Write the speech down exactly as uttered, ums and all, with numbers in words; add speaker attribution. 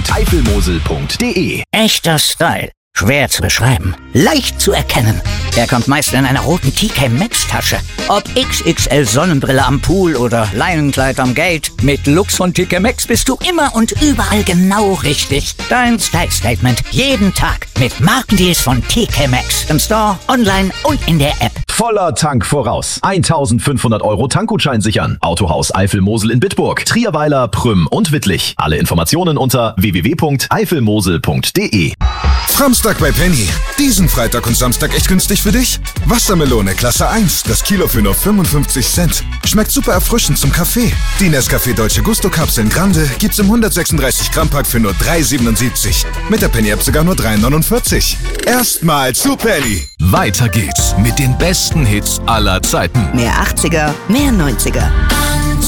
Speaker 1: punkt eifelmosel punkt de.
Speaker 2: Echter Style. Schwer zu beschreiben. Leicht zu erkennen. Er kommt meist in einer roten T K Maxx Tasche. Ob X X L Sonnenbrille am Pool oder Leinenkleid am Gate. Mit Looks von T K Maxx bist du immer und überall genau richtig. Dein Style Statement jeden Tag mit Markendeals von T K Maxx. Im Store, online und in der App.
Speaker 1: Voller Tank voraus. eintausendfünfhundert Euro Tankgutschein sichern. Autohaus Eifelmosel in Bitburg, Trierweiler, Prüm und Wittlich. Alle Informationen unter w w w punkt eifelmosel punkt de.
Speaker 3: Samstag bei Penny. Diesen Freitag und Samstag echt günstig für dich? Wassermelone Klasse eins, das Kilo für nur fünfundfünfzig Cent. Schmeckt super erfrischend zum Kaffee. Die Nescafé Dolce Gusto Kapseln Grande gibt's im hundertsechsunddreißig Gramm Pack für nur drei siebenundsiebzig. Mit der Penny App sogar nur drei neunundvierzig. Erstmal zu Penny.
Speaker 4: Weiter geht's mit den besten Hits aller Zeiten.
Speaker 5: Mehr achtziger, mehr neunziger.